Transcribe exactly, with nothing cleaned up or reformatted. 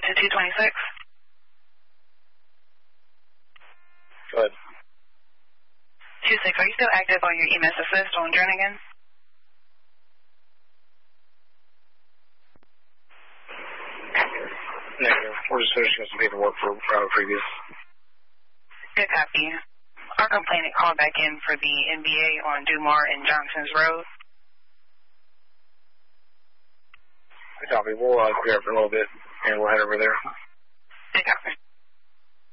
to two twenty-six. Go ahead. two six, are you still active on your E M S assist on Jernigan? Negative. We're just finishing some paperwork for uh, previous. Good copy. Our complainant called back in for the N B A on Dumar and Johnson's Road. Good copy. We'll uh, clear up for a little bit, and we'll head over there. Good copy.